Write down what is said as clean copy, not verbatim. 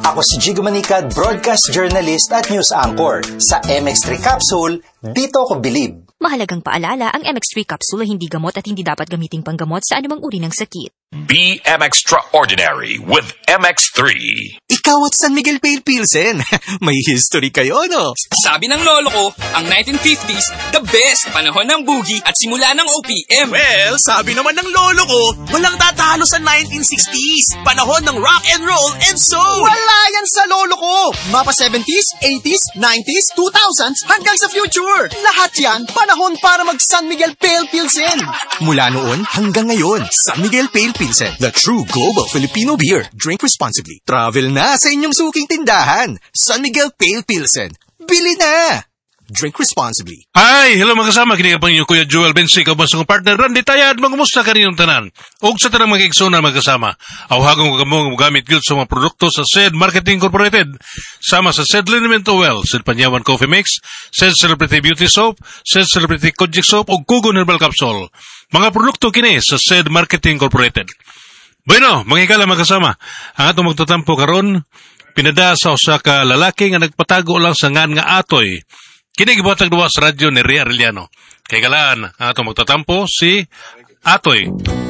Ako si Jigo Manicad, broadcast journalist at news anchor. Sa MX3 Capsule, dito ako bilib. Mahalagang paalala, ang MX3 capsule ay hindi gamot at hindi dapat gamiting panggamot sa anumang uri ng sakit. Be extraordinary with MX3. Ikaw at San Miguel Pale Pilsen. May history kayo, no? Sabi ng lolo ko, ang 1950s, the best panahon ng boogie at simula ng OPM. Well, sabi naman ng lolo ko, walang tatalo sa 1960s. Panahon ng rock and roll and soul. Wala yan sa lolo ko. Mapa 70s, 80s, 90s, 2000s, hanggang sa future. Lahat yan, panahon para mag San Miguel Pale Pilsen. Mula noon hanggang ngayon, San Miguel Pale Pilsen, the true global Filipino beer. Drink responsibly. Travel na sa inyong suking tindahan. San Miguel Pale Pilsen. Bili na! Drink responsibly. Hi! Hello mga kasama. Kini ka pang inyong Kuya Joel Bensi. Ikaw ba sa partner Randy Tayad? Magumusta ka rin yung tanan. O sa tanang mga iksona mga kasama. Awhagong kamong gamit guild sa mga produkto sa SED Marketing Incorporated. Sama sa SED Liniment Oil, SED Panyawan Coffee Mix, SED Celebrity Beauty Soap, SED Celebrity Kojic Soap o Kugon Herbal Capsule. Mga produkto kini sa SED Marketing Incorporated. Bueno, mga ikala mga kasama. Ang atong magtatampo karon, pinada sa usa ka lalaki nga nagpatago lang sa ngan nga atoy. Kini gibuhatag duwa sa radyo ni Ria Arellano. Kay galaan ang atong magtatampo si Atoy.